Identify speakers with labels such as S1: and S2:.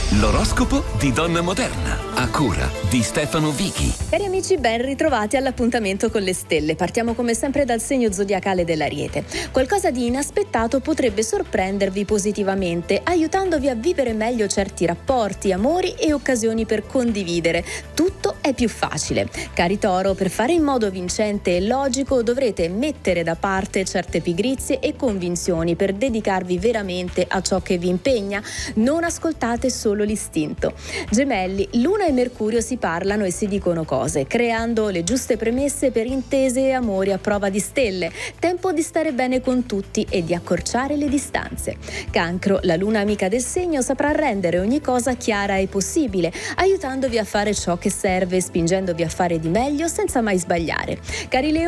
S1: L'oroscopo di Donna Moderna, a cura di Stefano Vichi.
S2: Cari amici, ben ritrovati all'appuntamento con le stelle. Partiamo come sempre dal segno zodiacale dell'Ariete. Qualcosa di inaspettato potrebbe sorprendervi positivamente, aiutandovi a vivere meglio certi rapporti, amori e occasioni per condividere. Tutto è più facile. Cari Toro, per fare in modo vincente e logico dovrete mettere da parte certe pigrizie e convinzioni per dedicarvi veramente a ciò che vi impegna. Non ascoltate solo l'istinto. Gemelli, Luna e Mercurio si parlano e si dicono cose, creando le giuste premesse per intese e amori a prova di stelle. Tempo di stare bene con tutti e di accorciare le distanze. Cancro, la Luna amica del segno saprà rendere ogni cosa chiara e possibile, aiutandovi a fare ciò che serve, spingendovi a fare di meglio senza mai sbagliare. Cari Leoni,